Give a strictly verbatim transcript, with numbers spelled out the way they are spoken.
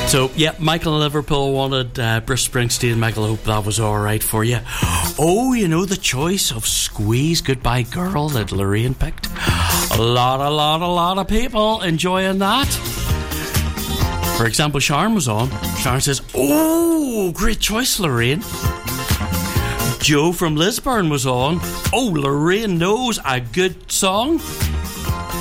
So, yeah, Michael in Liverpool wanted uh, Bruce Springsteen. Michael, I hope that was alright for you. Oh, you know, the choice of Squeeze Goodbye Girl that Lorraine picked. A lot, a lot, a lot of people enjoying that. For example, Sharon was on. Sharon says, oh, great choice, Lorraine. Joe from Lisburn was on. Oh, Lorraine knows a good song.